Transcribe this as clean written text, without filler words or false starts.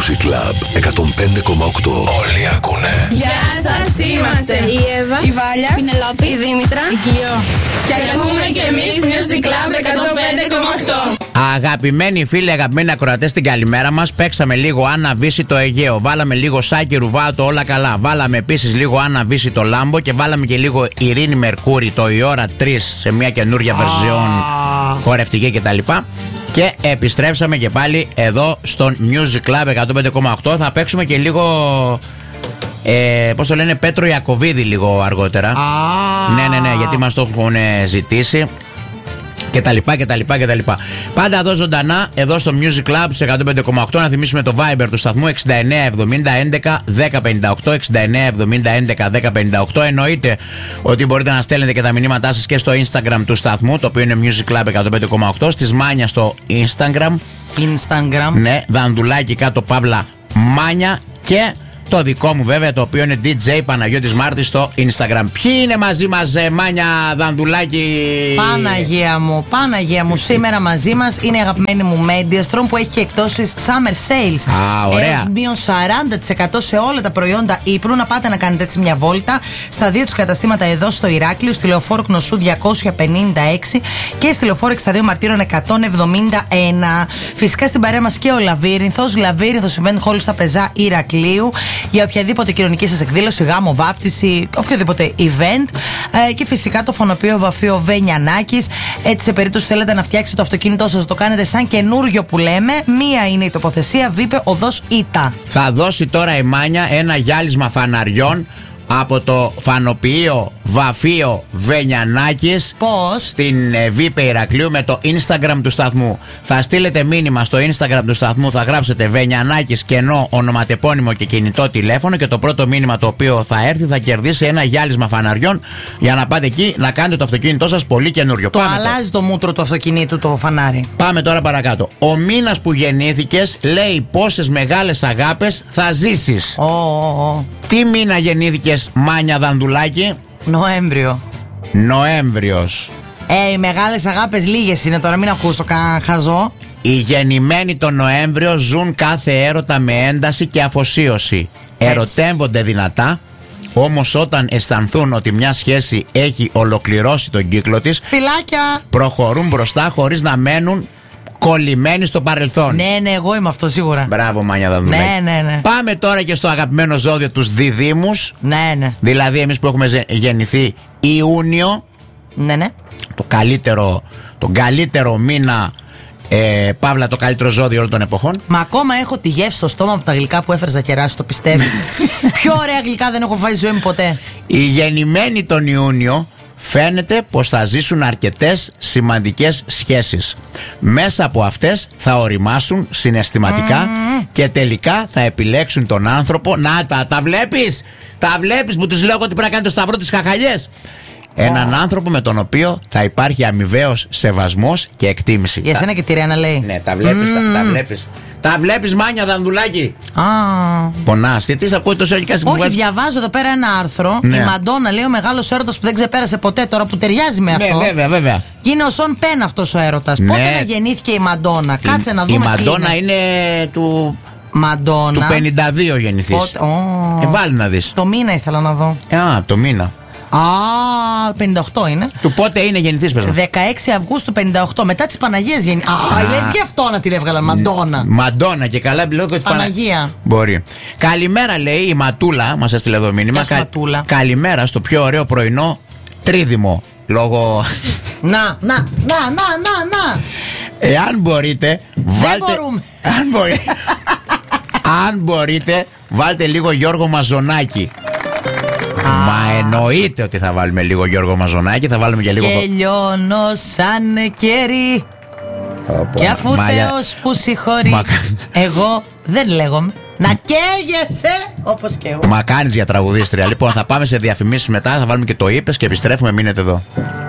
Music Club 105,8. Όλοι ακούνε. Γεια σας, είμαστε η Εύα, η Βάλια, η Πινελόπη, η Δήμητρα, η Κλειό. Και ακούμε κι εμείς Music Club 105,8. Αγαπημένοι φίλοι, αγαπημένοι ακροατές, την καλημέρα μας. Παίξαμε λίγο Άννα Βύση το Αιγαίο. Βάλαμε λίγο Σάκη Ρουβά το Όλα Καλά. Βάλαμε επίσης λίγο Άννα Βύση το Λάμπο. Και βάλαμε και λίγο Ειρήνη Μερκούρη το Η ώρα 3 σε μια καινούρια βερζιόν χορευτική κτλ. Και επιστρέψαμε και πάλι εδώ στον Music Club 105,8. Θα παίξουμε και λίγο. Πώς το λένε, Πέτρο Ιακωβίδη λίγο αργότερα. Ναι, γιατί μας το έχουν ζητήσει. Και τα λοιπά. Πάντα εδώ ζωντανά, εδώ στο Music Club σε 105,8. Να θυμίσουμε το Viber του σταθμού 69 70 11 1058. 69 70 11 1058. Εννοείται ότι μπορείτε να στέλνετε και τα μηνύματά σας και στο Instagram του σταθμού, το οποίο είναι Music Club 105,8. Στις Μάνια στο Instagram. Ναι, Δανδουλάκι κάτω παύλα Μάνια. Και το δικό μου βέβαια, το οποίο είναι DJ Παναγιώτης Μάρτης στο Instagram. Ποιοι είναι μαζί μας, Μάνια, Δανδουλάκη? Παναγία μου, σήμερα μαζί μας είναι η αγαπημένη μου Mediastrom, που έχει και εκτόσεις Summer Sales. Ωραία. Έως μείον 40% σε όλα τα προϊόντα Ύπρου. Να πάτε να κάνετε έτσι μια βόλτα στα δύο τους καταστήματα εδώ στο Ηράκλειο, στη Λεωφόρο Κνωσού 256 και στη Λεωφόρο 62 Μαρτύρων 171. Φυσικά στην παρέα μας και ο Λαβύρινθος Event Hall στα Πεζά Ηρακλείου, για οποιαδήποτε κοινωνική σας εκδήλωση, γάμο, βάπτιση, οποιοδήποτε event. Και φυσικά το φωνοποιείο Βαφείο Βενιανάκης. Έτσι, σε περίπτωση που θέλετε να φτιάξετε το αυτοκίνητό σας, το κάνετε σαν καινούριο που λέμε. Μία είναι η τοποθεσία, Βίπε Οδός Ήτα. Θα δώσει τώρα η Μάνια ένα γυάλισμα φαναριών από το φανοποιείο Βαφείο Βενιανάκης. Πώς? Στην Βίπε Ηρακλείου με το Instagram του σταθμού. Θα στείλετε μήνυμα στο Instagram του σταθμού, θα γράψετε Βενιανάκης κενό ονοματεπώνυμο και κινητό τηλέφωνο, και το πρώτο μήνυμα το οποίο θα έρθει θα κερδίσει ένα γυάλισμα φαναριών για να πάτε εκεί να κάνετε το αυτοκίνητό σας πολύ καινούριο. Το αλλάζει το μούτρο του αυτοκινήτου το φανάρι. Πάμε τώρα παρακάτω. Ο μήνας που γεννήθηκες λέει πόσες μεγάλες αγάπες θα ζήσεις. Τι μήνα γεννήθηκες, Μάνια Δανδουλάκη? Νοέμβριος. Οι μεγάλες αγάπες λίγες είναι τώρα, μην ακούσω κανένα χαζό. Οι γεννημένοι τον Νοέμβριο ζουν κάθε έρωτα με ένταση και αφοσίωση. Ερωτεύονται δυνατά, όμως όταν αισθανθούν ότι μια σχέση έχει ολοκληρώσει τον κύκλο της, φιλάκια, προχωρούν μπροστά χωρίς να μένουν κολλημένοι στο παρελθόν. Ναι, εγώ είμαι αυτό σίγουρα. Μπράβο, Μάνια Δανδουλάκη. Ναι. Πάμε τώρα και στο αγαπημένο ζώδιο, τους διδύμους. Ναι. Δηλαδή εμείς που έχουμε γεννηθεί Ιούνιο. Ναι. Το καλύτερο μήνα, παύλα το καλύτερο ζώδιο όλων των εποχών. Μα ακόμα έχω τη γεύση στο στόμα από τα γλυκά που έφερες να κεράσει, το πιστεύεις? Πιο ωραία γλυκά δεν έχω φάει στη ζωή μου ποτέ. Οι γεννημένοι τον Ιούνιο φαίνεται πως θα ζήσουν αρκετές σημαντικές σχέσεις. Μέσα από αυτές θα οριμάσουν συναισθηματικά και τελικά θα επιλέξουν τον άνθρωπο. Να τα βλέπεις! Τα βλέπεις που τους λέω ότι πρέπει να κάνει το σταυρό της χαχαλιές. Έναν άνθρωπο με τον οποίο θα υπάρχει αμοιβαίος σεβασμός και εκτίμηση. Για σένα και τη Ρένα λέει. Ναι, τα βλέπεις. Τα βλέπεις, Μάνια Δανδουλάκη? Πονάς. Τι ακούει τόσο ελληνικά? Όχι, διαβάζω εδώ πέρα ένα άρθρο. Η Μαντόνα λέει ο μεγάλος έρωτας που δεν ξεπέρασε ποτέ, τώρα που ταιριάζει με αυτό. Ναι, βέβαια. Και είναι ο Σον Πεν αυτός ο έρωτας. Πότε να γεννήθηκε η Μαντόνα? Κάτσε να δούμε. Η Μαντόνα είναι του. Μαντόνα. Του 52 γεννηθείς. Βάλει να δεις. Το μήνα ήθελα να δω. Το μήνα. 58 είναι. Του πότε είναι γεννηθής, πες μου? 16 Αυγούστου 58, μετά τις Παναγίες γεννήθη. Λες γι' αυτό να την έβγαλαν Μαντόνα. Μαντόνα και καλά μπλοκ ότι Παναγία. Μπορεί. Καλημέρα, λέει η Ματούλα, μας έστειλε εδώ μήνυμα. Καλημέρα στο πιο ωραίο πρωινό τρίδημο. Λόγω. Να. Εάν μπορείτε, βάλτε. Αν μπορείτε, βάλτε λίγο Γιώργο Μαζονάκη. Μα εννοείται ότι θα βάλουμε λίγο Γιώργο Μαζονάκη, θα βάλουμε και λίγο. Και λιώνω σαν κερί. Και αφού Θεός που συγχωρεί, εγώ δεν λέγομαι. Να καίγεσαι όπως και εγώ. Μα κάνεις για τραγουδίστρια. Λοιπόν, θα πάμε σε διαφημίσεις μετά, θα βάλουμε και το είπες και επιστρέφουμε, μείνετε εδώ.